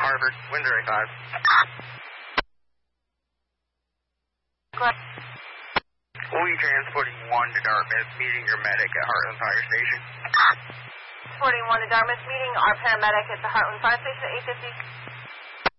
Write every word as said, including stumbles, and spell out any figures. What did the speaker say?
Harvard, Windsor A five. Go ahead. We'll be transporting one to Dartmouth, meeting your medic at Heartland Fire Station. Transporting one to Dartmouth, meeting our paramedic at the Heartland Fire Station at eight fifty.